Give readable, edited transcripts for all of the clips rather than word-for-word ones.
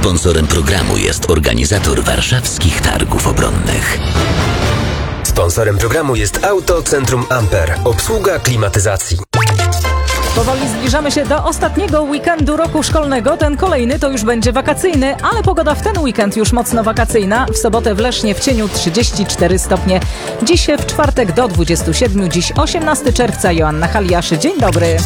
Sponsorem programu jest organizator warszawskich targów obronnych. Sponsorem programu jest Autocentrum Amper. Obsługa klimatyzacji. Powoli zbliżamy się do ostatniego weekendu roku szkolnego. Ten kolejny to już będzie wakacyjny, ale pogoda w ten weekend już mocno wakacyjna. W sobotę w Lesznie w cieniu 34 stopnie. Dziś w czwartek do 27, dziś 18 czerwca. Joanna Haliasz, dzień dobry.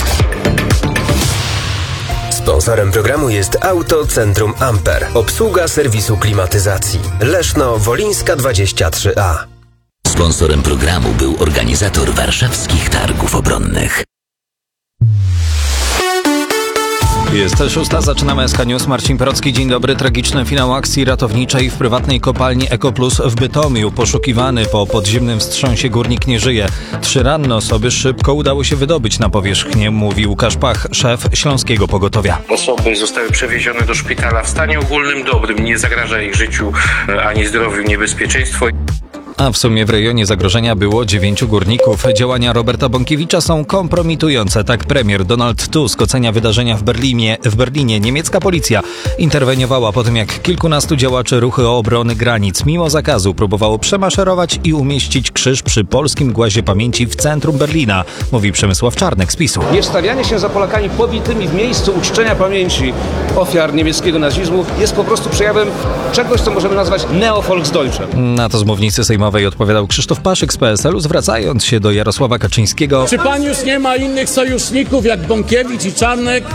Sponsorem programu jest Autocentrum Amper. Obsługa serwisu klimatyzacji. Leszno Wolińska 23A. Sponsorem programu był organizator warszawskich targów obronnych. Jest 6, zaczynamy SK News. Marcin Perocki, dzień dobry. Tragiczny finał akcji ratowniczej w prywatnej kopalni Ekoplus w Bytomiu. Poszukiwany po podziemnym wstrząsie górnik nie żyje. 3 ranne osoby szybko udało się wydobyć na powierzchnię, mówi Łukasz Pach, szef Śląskiego Pogotowia. Osoby zostały przewiezione do szpitala w stanie ogólnym dobrym. Nie zagraża ich życiu ani zdrowiu niebezpieczeństwo. A w sumie w rejonie zagrożenia było 9 górników. Działania Roberta Bąkiewicza są kompromitujące. Tak premier Donald Tusk ocenia wydarzenia w Berlinie. Niemiecka policja interweniowała po tym, jak kilkunastu działaczy ruchu obrony granic mimo zakazu próbowało przemaszerować i umieścić krzyż przy polskim głazie pamięci w centrum Berlina, mówi Przemysław Czarnek z PiS-u. Niewstawianie się za Polakami pobitymi w miejscu uczczenia pamięci ofiar niemieckiego nazizmu jest po prostu przejawem czegoś, co możemy nazwać neo-Volksdeutschem. Na to z mównicy sejmowej odpowiadał Krzysztof Paszyk z PSL-u, zwracając się do Jarosława Kaczyńskiego. Czy pan już nie ma innych sojuszników jak Bąkiewicz i Czarnek?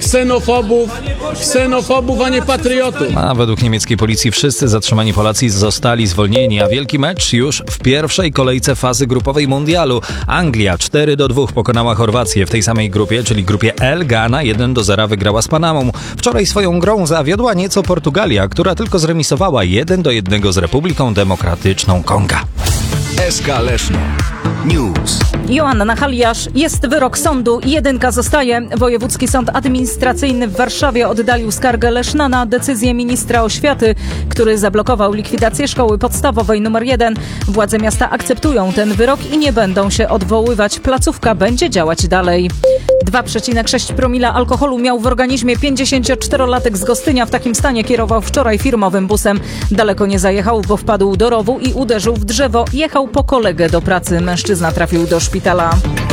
Ksenofobów, a nie patriotów. A według niemieckiej policji wszyscy zatrzymani Polacy zostali zwolnieni, a wielki mecz już w pierwszej kolejce fazy grupowej mundialu. Anglia 4-2 pokonała Chorwację. W tej samej grupie, czyli grupie L, Ghana 1-0 wygrała z Panamą. Wczoraj swoją grą zawiodła nieco Portugalia, która tylko zremisowała 1-1 z Republiką Demokratyczną Konga. SK Leszno News. Joanna Haliasz, jest wyrok sądu i 1 zostaje. Wojewódzki Sąd Administracyjny w Warszawie oddalił skargę Leszna na decyzję ministra oświaty, który zablokował likwidację szkoły podstawowej nr 1. Władze miasta akceptują ten wyrok i nie będą się odwoływać. Placówka będzie działać dalej. 2,6 promila alkoholu miał w organizmie 54-latek z Gostynia. W takim stanie kierował wczoraj firmowym busem. Daleko nie zajechał, bo wpadł do rowu i uderzył w drzewo. Jechał po kolegę do pracy. Mężczyzna trafił do szpitala.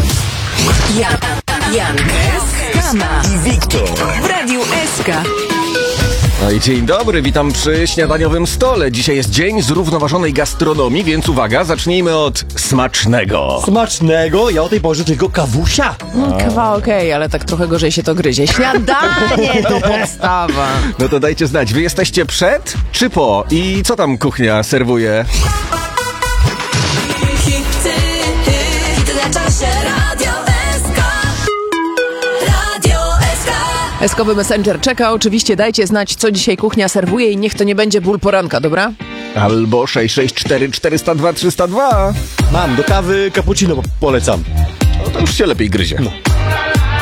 Jan Kama I Wiktor w Radiu SK. No i dzień dobry, witam przy śniadaniowym stole. Dzisiaj jest dzień zrównoważonej gastronomii, więc uwaga, zacznijmy od smacznego. Smacznego? Ja o tej porze tylko kawusia. Kawa okej, ale tak trochę gorzej się to gryzie. Śniadanie to podstawa. No to dajcie znać, wy jesteście przed czy po? I co tam kuchnia serwuje? Eskowy Messenger czeka. Oczywiście dajcie znać, co dzisiaj kuchnia serwuje i niech to nie będzie ból poranka, dobra? Albo 664 402 302. Mam, do kawy cappuccino polecam. No to już się lepiej gryzie. No.